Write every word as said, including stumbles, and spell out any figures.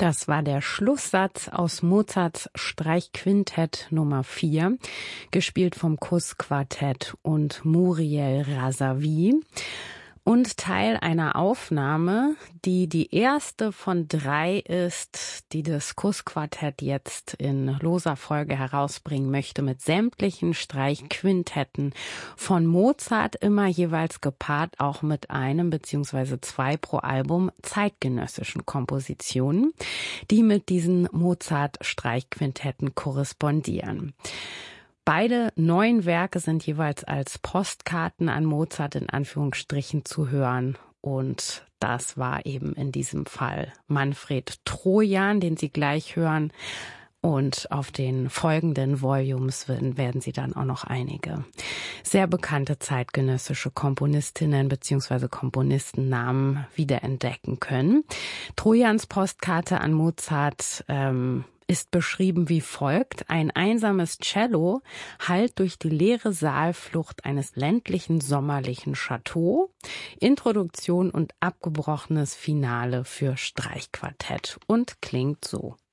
Das war der Schlusssatz aus Mozarts Streichquintett Nummer vier, gespielt vom Kuss-Quartett und Muriel Razavi. Und Teil einer Aufnahme, die die erste von drei ist, die das Kuss-Quartett jetzt in loser Folge herausbringen möchte, mit sämtlichen Streichquintetten von Mozart, immer jeweils gepaart auch mit einem beziehungsweise zwei pro Album zeitgenössischen Kompositionen, die mit diesen Mozart-Streichquintetten korrespondieren. Beide neuen Werke sind jeweils als Postkarten an Mozart in Anführungsstrichen zu hören. Und das war eben in diesem Fall Manfred Trojan, den Sie gleich hören. Und auf den folgenden Volumes werden Sie dann auch noch einige sehr bekannte zeitgenössische Komponistinnen bzw. Komponistennamen wiederentdecken können. Trojans Postkarte an Mozart ähm, ist beschrieben wie folgt: Ein einsames Cello hallt durch die leere Saalflucht eines ländlichen sommerlichen Chateau. Introduktion und abgebrochenes Finale für Streichquartett und klingt so.